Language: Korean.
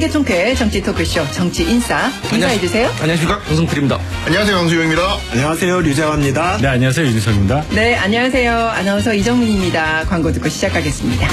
통쾌 정치 토크쇼 정치 인사 인사해주세요. 안녕하십니까, 홍승필입니다. 안녕하세요, 강수영입니다. 안녕하세요, 류재환입니다. 네, 안녕하세요, 유진석입니다. 네, 안녕하세요. 아나운서 이정민입니다. 광고 듣고 시작하겠습니다.